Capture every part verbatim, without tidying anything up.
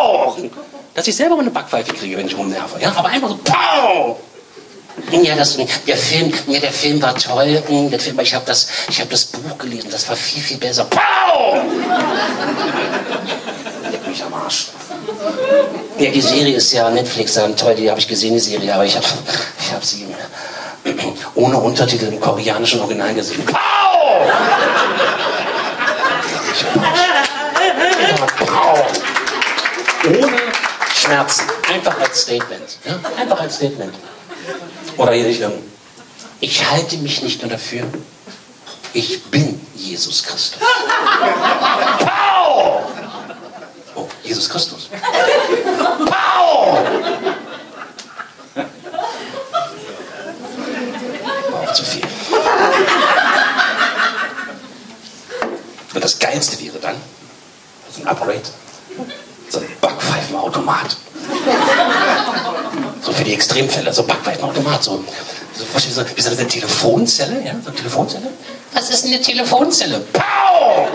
Pow! Dass ich selber mal eine Backpfeife kriege, wenn ich rumnerve. Ja, aber einfach so, Pow! Ja, das, der Film, ja, der Film war toll. Der Film, ich habe das, ich habe das Buch gelesen, das war viel, viel besser. Pow! Leck mich am Arsch. Ja, die Serie ist ja Netflix, ja, toll, die habe ich gesehen, die Serie, aber ich habe, ich habe sie ohne Untertitel im koreanischen Original gesehen. Pow! Pow! Ohne Schmerzen, einfach als Statement. Ja? Einfach als Statement. Oder hier nicht, ich halte mich nicht nur dafür, ich bin Jesus Christus. Pow! Oh, Jesus Christus. Pow! War auch zu viel. Und das Geilste wäre dann, so ein Upgrade, so ein Backpfeifenautomat. So für die Extremfälle, so Backpfeifenautomat, so, so, so wie so eine Telefonzelle, ja, so eine Telefonzelle. Was ist eine Telefonzelle? Pow!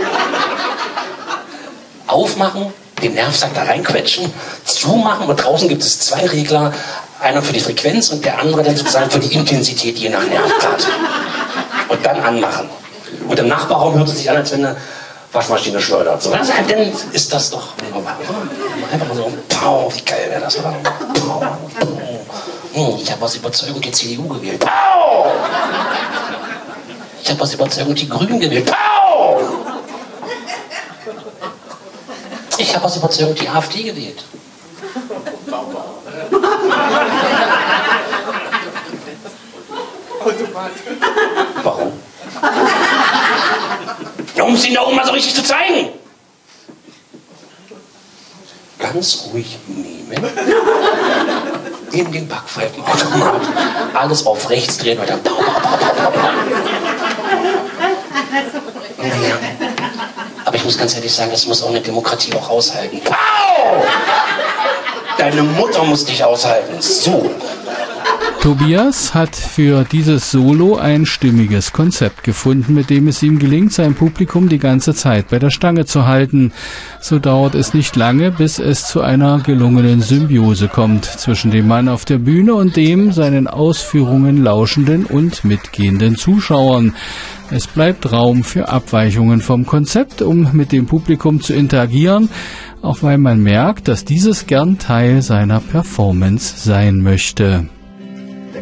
Aufmachen, den Nervsack da reinquetschen, zumachen und draußen gibt es zwei Regler, einer für die Frequenz und der andere dann sozusagen für die Intensität je nach Nervgrad. Und dann anmachen. Und im Nachbarraum hört es sich an, als wenn eine Waschmaschine schleudert. So, also, dann ist das doch einfach so, pow, wie geil wäre das, oder? Pow, pow. Ich habe aus Überzeugung die C D U gewählt. Pow! Ich habe aus Überzeugung die Grünen gewählt. Pow! Ich habe aus Überzeugung die AfD gewählt. Warum? Ja, um es Ihnen da oben mal so richtig zu zeigen. Ganz ruhig nehmen. In den Backpfeifenautomat. Alles auf rechts drehen und dann. Naja. Aber ich muss ganz ehrlich sagen, das muss auch eine Demokratie auch aushalten. Pow! Deine Mutter muss dich aushalten. So. Tobias hat für dieses Solo ein stimmiges Konzept gefunden, mit dem es ihm gelingt, sein Publikum die ganze Zeit bei der Stange zu halten. So dauert es nicht lange, bis es zu einer gelungenen Symbiose kommt zwischen dem Mann auf der Bühne und dem seinen Ausführungen lauschenden und mitgehenden Zuschauern. Es bleibt Raum für Abweichungen vom Konzept, um mit dem Publikum zu interagieren, auch weil man merkt, dass dieses gern Teil seiner Performance sein möchte.